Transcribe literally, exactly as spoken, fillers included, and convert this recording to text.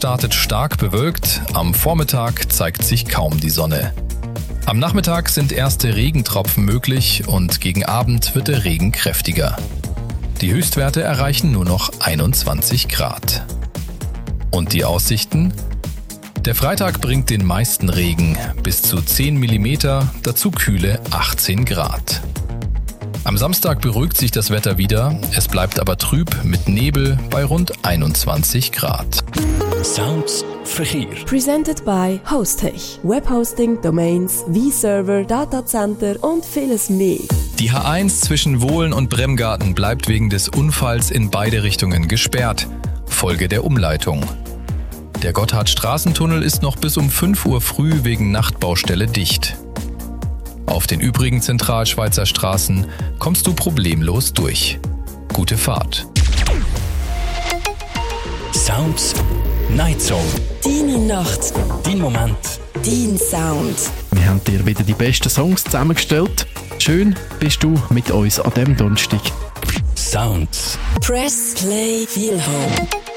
startet stark bewölkt, am Vormittag zeigt sich kaum die Sonne. Am Nachmittag sind erste Regentropfen möglich und gegen Abend wird der Regen kräftiger. Die Höchstwerte erreichen nur noch einundzwanzig Grad. Und die Aussichten? Der Freitag bringt den meisten Regen, bis zu zehn Millimeter, dazu kühle achtzehn Grad. Am Samstag beruhigt sich das Wetter wieder, es bleibt aber trüb mit Nebel bei rund einundzwanzig Grad. Sounds Verkehr. Presented by Hostech. Webhosting, Domains, V-Server, Datacenter und vieles mehr. Die H eins zwischen Wohlen und Bremgarten bleibt wegen des Unfalls in beide Richtungen gesperrt. Folge der Umleitung. Der Gotthardstraßentunnel ist noch bis um fünf Uhr früh wegen Nachtbaustelle dicht. Auf den übrigen Zentralschweizer Straßen kommst du problemlos durch. Gute Fahrt. Sounds Night Song. Deine Nacht. Dein Moment. Dein Sound. Wir haben dir wieder die besten Songs zusammengestellt. Schön bist du mit uns an diesem Donnerstag. Sounds. Press Play Feel Home.